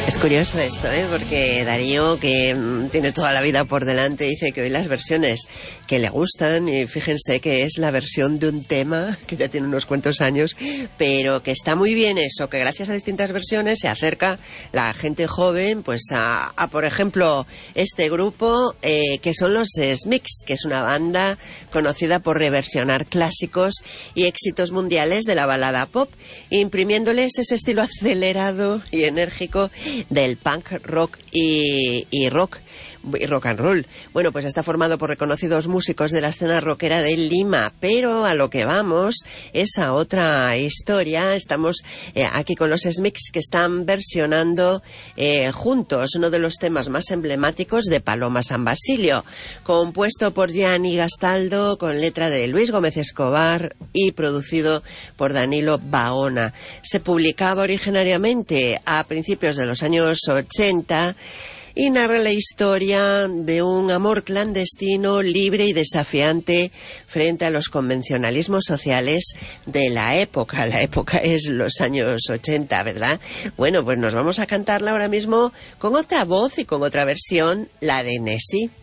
Es curioso esto, porque Darío, que tiene toda la vida por delante, dice que hoy las versiones que le gustan, y fíjense que es la versión de un tema que ya tiene unos cuantos años, pero que está muy bien eso, que gracias a distintas versiones se acerca la gente joven pues a por ejemplo, este grupo que son los Smiths, que es una banda conocida por reversionar clásicos y éxitos mundiales de la balada pop, imprimiéndoles ese estilo acelerado y enérgico del punk rock y rock and roll. Bueno, pues está formado por reconocidos músicos de la escena rockera de Lima, pero a lo que vamos es a otra historia. Estamos aquí con los Smiths, que están versionando juntos uno de los temas más emblemáticos de Paloma San Basilio, compuesto por Gianni Gastaldo, con letra de Luis Gómez Escobar y producido por Danilo Baona. Se publicaba originariamente a principios de los años 80 y narra la historia de un amor clandestino, libre y desafiante frente a los convencionalismos sociales de la época. La época es los años 80, ¿verdad? Bueno, pues nos vamos a cantarla ahora mismo con otra voz y con otra versión, la de Nessie.